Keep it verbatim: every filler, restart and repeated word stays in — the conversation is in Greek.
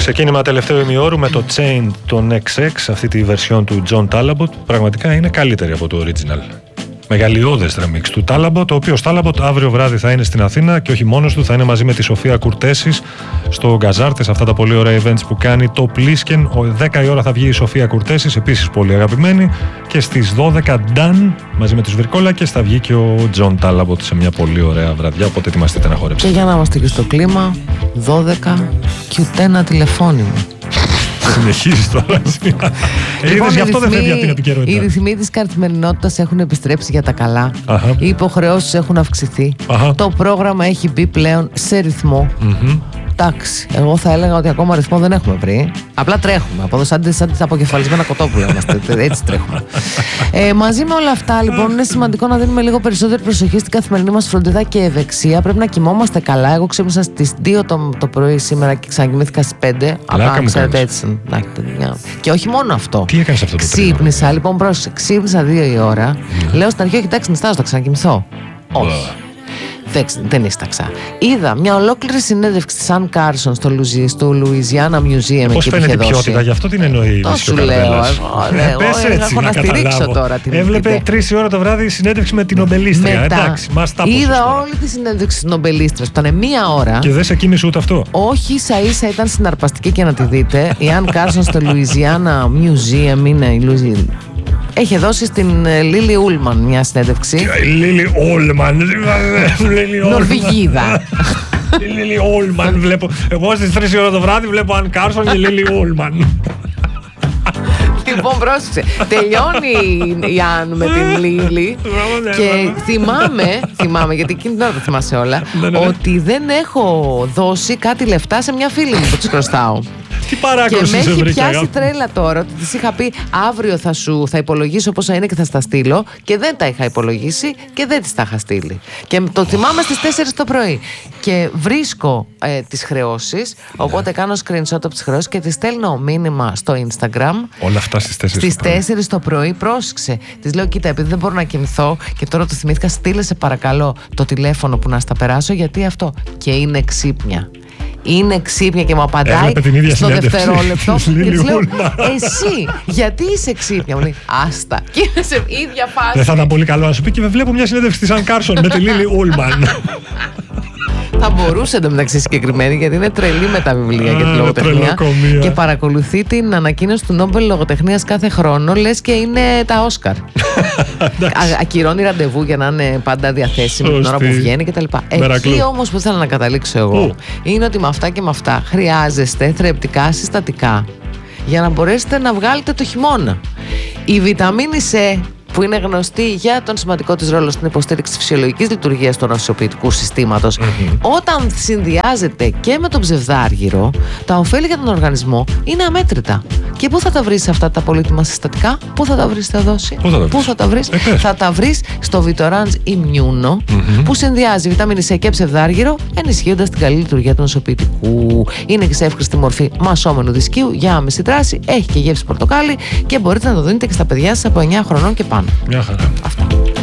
Ξεκίνημα τελευταίου ημιώρου με το Chain των εξ εξ, αυτή τη version του John Talabot, πραγματικά είναι καλύτερη από το original. Μεγαλειώδες remix του Talabot, το οποίο Talabot αύριο βράδυ θα είναι στην Αθήνα και όχι μόνος του, θα είναι μαζί με τη Σοφία Κουρτέσης στο Γκαζάρτες, αυτά τα πολύ ωραία events που κάνει το Plisken. δέκα η ώρα θα βγει η Σοφία Κουρτέσης, επίσης πολύ αγαπημένη, και στις δώδεκα Dan μαζί με τους Βρικόλακες θα βγει και ο John Talabot σε μια πολύ ωραία βραδιά, οπότε ετοιμαστείτε να χορέψετε. Και για να είμαστε και στο κλίμα, δώδεκα και ούτε ένα τηλεφώνημα. Συνεχίζεις τώρα. Είδες, γι' αυτό δεν φεύγει από την επικαιρότητα. Οι ρυθμοί της καθημερινότητας έχουν επιστρέψει για τα καλά. Αχα. Οι υποχρεώσεις έχουν αυξηθεί. Αχα. Το πρόγραμμα έχει μπει πλέον σε ρυθμό. Mm-hmm. Εντάξει, εγώ θα έλεγα ότι ακόμα ρυθμό δεν έχουμε βρει. Απλά τρέχουμε. Από εδώ, σαν, σαν τα αποκεφαλισμένα κοτόπουλα είμαστε. Έτσι τρέχουμε. Ε, μαζί με όλα αυτά, λοιπόν, είναι σημαντικό να δίνουμε λίγο περισσότερη προσοχή στην καθημερινή μας φροντίδα και ευεξία. Πρέπει να κοιμόμαστε καλά. Εγώ ξύπνησα στις δύο το, το πρωί σήμερα και ξανακοιμήθηκα στις πέντε. Απλά ξέρετε έτσι. Να, και όχι μόνο αυτό. Τι έκανες αυτό το τρίμηνο? Ξύπνησα, λοιπόν, πρόσεξε. Ξύπνησα δύο η ώρα. Mm. Λέω στην αρχή, όχι, εντάξει, νιστάζω, θα ξανακοιμηθώ. Όχι. Δενίσταξα. Είδα μια ολόκληρη συνέντευξη της Αν Κάρσον στο, Λουζι, στο Louisiana Museum. Πώς φαίνεται η ποιότητα, γι' αυτό την εννοεί. Το σου λέω. Πες έτσι, έχω να, να στηρίξω τώρα την. Έβλεπε τρεις η ώρα το βράδυ συνέντευξη με την νομπελίστρια. Εντάξει, μας τα πούσες. Είδα όλη τη συνέντευξη της νομπελίστριας. Ήταν μία ώρα. Και δεν σε κίνησε ούτε αυτό? Όχι, ίσα ίσα ήταν συναρπαστική και να τη δείτε. Η Αν Κάρσον στο Louisiana Museum είναι η Louisiana. Έχει δώσει στην Λίλι Ούλμαν μια συνέντευξη. Λίλι Ούλμαν. Νορβηγίδα. Λίλι Ούλμαν βλέπω. Εγώ στις τρεις η ώρα το βράδυ βλέπω Αν Κάρσον και Λίλι Ούλμαν. Λοιπόν, πρόσεξε. Τελειώνει η Αν με την Λίλι. Και θυμάμαι, θυμάμαι, γιατί εκείνη την ώρα το θυμάσαι όλα, ότι δεν έχω δώσει κάτι λεφτά σε μια φίλη μου που της χρωστάω. Τι παράκωση. Και με έχει πιάσει αγάπη. Τρέλα τώρα ότι της είχα πει αύριο θα σου θα υπολογίσω πόσα είναι και θα στα στείλω, και δεν τα είχα υπολογίσει και δεν τις τα είχα στείλει. Και το θυμάμαι στις τέσσερις το πρωί. Και βρίσκω ε, τις χρεώσεις, οπότε κάνω screenshot από τις χρεώσεις και τις στέλνω μήνυμα στο Instagram. Όλα αυτά στις τέσσερις Στις τέσσερις το πρωί, πρόσεξε. Της λέω, κοίτα, επειδή δεν μπορώ να κοιμηθώ και τώρα το θυμήθηκα, στείλε σε παρακαλώ το τηλέφωνο που να στα περάσω, γιατί αυτό. Και είναι ξύπνια. Είναι ξύπνια και μου απαντάει στο δευτερόλεπτο. Και της λέω, εσύ γιατί είσαι ξύπνια? Μου λέει, άστα. Και είναι σε ίδια φάση. Δεν θα ήταν πολύ καλό να σου πει, και βλέπω μια συνέντευξη της Αν Κάρσον με τη Λίλι Ούλμαν. Θα μπορούσε εντωμεταξύ συγκεκριμένη, γιατί είναι τρελή με τα βιβλία για τη λογοτεχνία και παρακολουθεί την ανακοίνωση του Νόμπελ Λογοτεχνίας κάθε χρόνο, λες και είναι τα Όσκαρ. Ακυρώνει ραντεβού για να είναι πάντα διαθέσιμη την ώρα που βγαίνει κτλ. Εκεί όμως που ήθελα να καταλήξω εγώ είναι ότι με αυτά και με αυτά χρειάζεστε θρεπτικά συστατικά για να μπορέσετε να βγάλετε το χειμώνα. Η βιταμίνη C, που είναι γνωστή για τον σημαντικό της ρόλο στην υποστήριξη της φυσιολογικής λειτουργίας του νοσοποιητικού συστήματος, mm-hmm. όταν συνδυάζεται και με τον ψευδάργυρο, τα ωφέλη για τον οργανισμό είναι αμέτρητα. Και πού θα τα βρεις αυτά τα πολύτιμα συστατικά? Πού θα τα βρεις, Θεοδόση? Πού θα τα βρεις? Πού θα τα βρεις? Ε, θα τα βρεις στο Vitorange Immuno, mm-hmm. που συνδυάζει βιταμίνη C και ψευδάργυρο, ενισχύοντας την καλή λειτουργία του νοσοποιητικού. Είναι και σε εύχρηστη μορφή μασόμενου δισκίου για άμεση δράση, έχει και γεύση πορτοκάλι και μπορείτε να το δίνετε και στα παιδιά σας από εννιά χρονών και πάνω. Μια χαρά.